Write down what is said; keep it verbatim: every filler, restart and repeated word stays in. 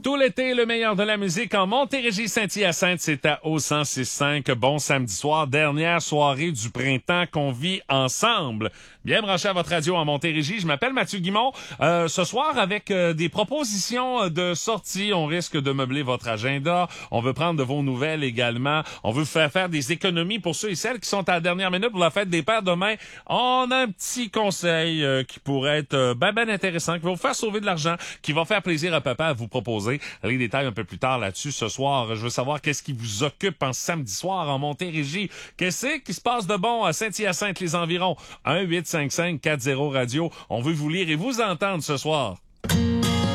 Tout l'été, le meilleur de la musique en Montérégie Saint-Hyacinthe, c'est à au cent six cinq. Bon samedi soir, dernière soirée du printemps qu'on vit ensemble. Bien branché à votre radio en Montérégie. Je m'appelle Mathieu Guimont. Euh, ce soir, avec euh, des propositions de sortie, on risque de meubler votre agenda. On veut prendre de vos nouvelles également. On veut faire faire des économies pour ceux et celles qui sont à la dernière minute pour la fête des pères demain. On a un petit conseil euh, qui pourrait être euh, ben, ben intéressant, qui va vous faire sauver de l'argent, qui va faire plaisir à papa à vous proposer. Les détails un peu plus tard là-dessus ce soir. Je veux savoir qu'est-ce qui vous occupe en samedi soir en Montérégie. Qu'est-ce qui se passe de bon à Saint-Hyacinthe les environs? un huit cinq cinq quatre zéro radio. On veut vous lire et vous entendre ce soir.